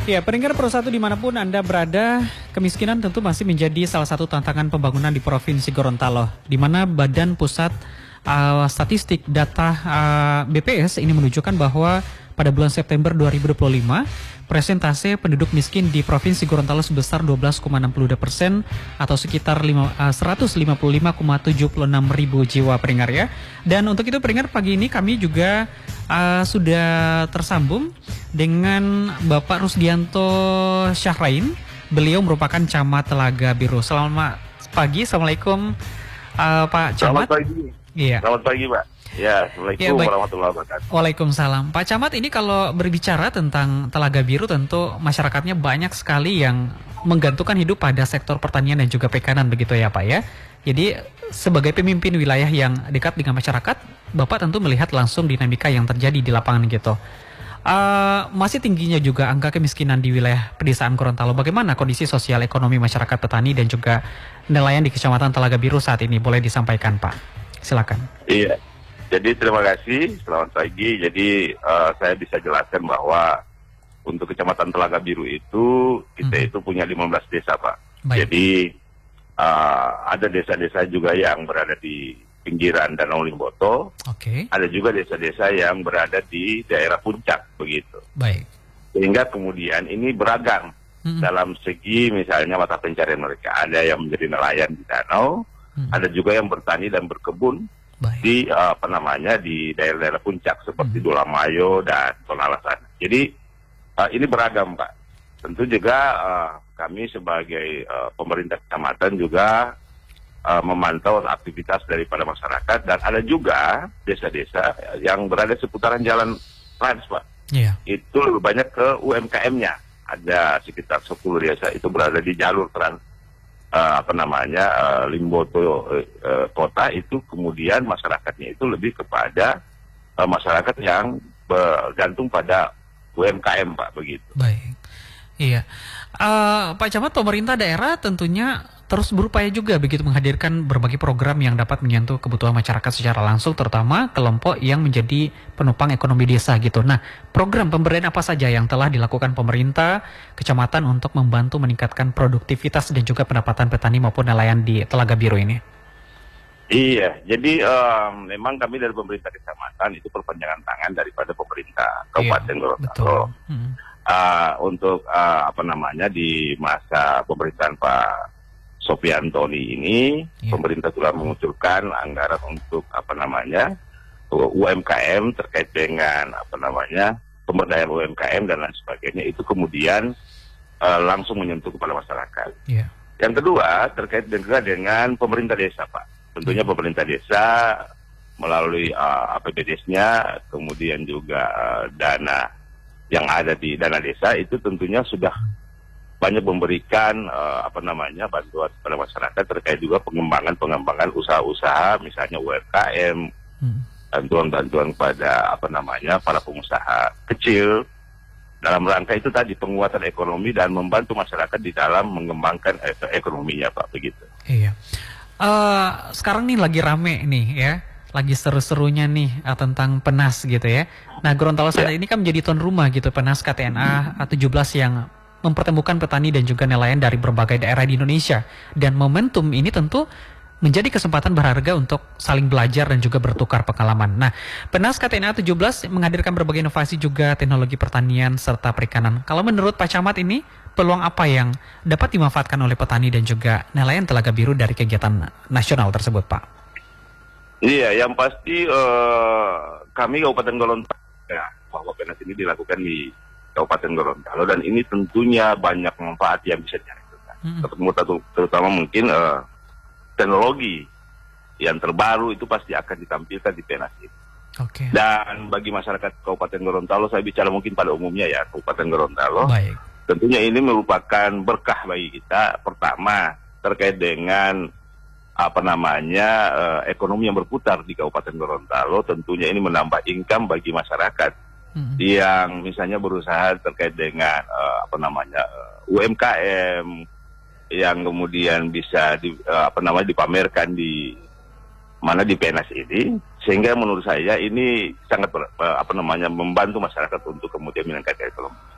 Ya, pendengar Pro 1 dimanapun Anda berada, kemiskinan tentu masih menjadi salah satu tantangan pembangunan di Provinsi Gorontalo, di mana Badan Pusat Statistik Data BPS ini menunjukkan bahwa pada bulan September 2025, persentase penduduk miskin di Provinsi Gorontalo sebesar 12,62% atau sekitar 155,76 ribu jiwa pendengar ya. Dan untuk itu pendengar pagi ini kami juga sudah tersambung dengan Bapak Rusdianto Syahrain. Beliau merupakan Camat Telaga Biru. Selamat pagi, Assalamualaikum Pak Camat. Selamat pagi. Iya. Selamat pagi Pak. Ya, Assalamualaikum warahmatullahi wabarakatuh. Waalaikumsalam. Pak Camat, ini kalau berbicara tentang Telaga Biru tentu masyarakatnya banyak sekali yang menggantungkan hidup pada sektor pertanian dan juga perikanan begitu ya Pak ya. Jadi sebagai pemimpin wilayah yang dekat dengan masyarakat, Bapak tentu melihat langsung dinamika yang terjadi di lapangan gitu. Masih tingginya juga angka kemiskinan di wilayah pedesaan Gorontalo. Bagaimana kondisi sosial ekonomi masyarakat petani dan juga nelayan di Kecamatan Telaga Biru saat ini? Boleh disampaikan Pak? Silakan. Iya. Jadi terima kasih, selamat pagi. Jadi saya bisa jelaskan bahwa untuk Kecamatan Telaga Biru itu kita itu punya 15 desa Pak. Baik. Jadi ada desa-desa juga yang berada di pinggiran Danau Limboto. Oke. Ada juga desa-desa yang berada di daerah puncak begitu. Baik. Sehingga kemudian ini beragam dalam segi misalnya mata pencarian mereka. Ada yang menjadi nelayan di danau, ada juga yang bertani dan berkebun. Baik. Di di daerah-daerah puncak seperti Dolamayo dan Tonalasan. Jadi ini beragam Pak. Tentu juga kami sebagai pemerintah kecamatan juga memantau aktivitas daripada masyarakat, dan ada juga desa-desa yang berada seputaran jalan trans Pak. Yeah. Itu lebih banyak ke UMKM-nya. Ada sekitar 10 desa itu berada di jalur trans Limboto kota itu, kemudian masyarakatnya itu lebih kepada masyarakat yang bergantung pada UMKM Pak begitu. Baik, iya. Pak Camat, pemerintah daerah tentunya terus berupaya juga begitu menghadirkan berbagai program yang dapat menyentuh kebutuhan masyarakat secara langsung, terutama kelompok yang menjadi penopang ekonomi desa gitu. Nah, program pemberdayaan apa saja yang telah dilakukan pemerintah kecamatan untuk membantu meningkatkan produktivitas dan juga pendapatan petani maupun nelayan di Telaga Biru ini? Iya, jadi memang kami dari pemerintah kecamatan itu perpanjangan tangan daripada pemerintah Kabupaten Gorontalo. Untuk di masa pemerintahan Pak Sofiantoni ini, pemerintah telah mengucurkan anggaran untuk UMKM terkait dengan pemberdayaan UMKM dan lain sebagainya. Itu kemudian langsung menyentuh kepada masyarakat. Yeah. Yang kedua terkait juga dengan pemerintah desa Pak. Tentunya pemerintah desa melalui APBDes-nya, kemudian juga dana yang ada di dana desa itu tentunya sudah banyak memberikan bantuan kepada masyarakat terkait juga pengembangan usaha-usaha, misalnya UMKM, bantuan-bantuan pada para pengusaha kecil dalam rangka itu tadi penguatan ekonomi dan membantu masyarakat di dalam mengembangkan ekonominya Pak begitu. Iya. Sekarang nih lagi rame nih ya, lagi seru-serunya nih tentang PENAS gitu ya. Nah, Gorontalo saat ini kan menjadi tuan rumah gitu PENAS KTNA 17 yang mempertemukan petani dan juga nelayan dari berbagai daerah di Indonesia. Dan momentum ini tentu menjadi kesempatan berharga untuk saling belajar dan juga bertukar pengalaman. Nah, PENAS KTNA 17 menghadirkan berbagai inovasi juga teknologi pertanian serta perikanan. Kalau menurut Pak Camat ini, peluang apa yang dapat dimanfaatkan oleh petani dan juga nelayan Telaga Biru dari kegiatan nasional tersebut, Pak? Iya, yang pasti kami Kabupaten Gorontalo ya, bahwa PENAS ini dilakukan di Kabupaten Gorontalo dan ini tentunya banyak manfaat yang bisa dihasilkan. Terutama mungkin teknologi yang terbaru itu pasti akan ditampilkan di PENAS ini. Okay. Dan bagi masyarakat Kabupaten Gorontalo, saya bicara mungkin pada umumnya ya, Kabupaten Gorontalo, baik. Tentunya ini merupakan berkah bagi kita. Pertama, terkait dengan ekonomi yang berputar di Kabupaten Gorontalo, tentunya ini menambah income bagi masyarakat yang misalnya berusaha terkait dengan UMKM yang kemudian bisa dipamerkan di PENAS ini, sehingga menurut saya ini sangat membantu masyarakat untuk kemudian meningkatkan ekonomi.